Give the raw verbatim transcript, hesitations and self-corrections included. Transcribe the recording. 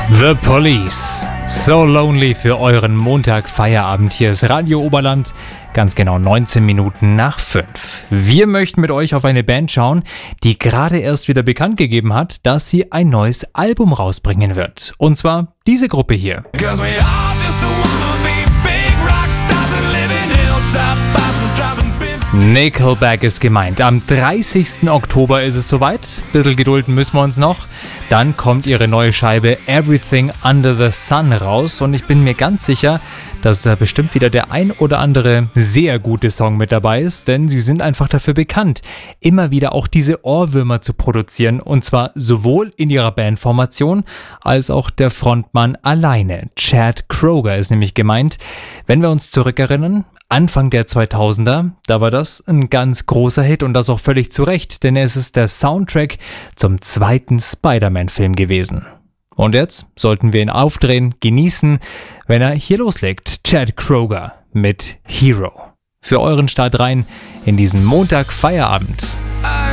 The Police. So Lonely für euren Montag-Feierabend. Hier ist Radio Oberland, ganz genau neunzehn Minuten nach fünf. Wir möchten mit euch auf eine Band schauen, die gerade erst wieder bekannt gegeben hat, dass sie ein neues Album rausbringen wird. Und zwar diese Gruppe hier. Nickelback ist gemeint. Am dreißigsten Oktober ist es soweit. Bisschen gedulden müssen wir uns noch. Dann kommt ihre neue Scheibe Everything Under the Sun raus und ich bin mir ganz sicher, dass da bestimmt wieder der ein oder andere sehr gute Song mit dabei ist, denn sie sind einfach dafür bekannt, immer wieder auch diese Ohrwürmer zu produzieren und zwar sowohl in ihrer Bandformation als auch der Frontmann alleine. Chad Kroeger ist nämlich gemeint. Wenn wir uns zurückerinnern, Anfang der zweitausender, da war das ein ganz großer Hit und das auch völlig zu Recht, denn es ist der Soundtrack zum zweiten Spider-Man-Film gewesen. Und jetzt sollten wir ihn aufdrehen, genießen, wenn er hier loslegt. Chad Kroeger mit Hero. Für euren Start rein in diesen Montag-Feierabend.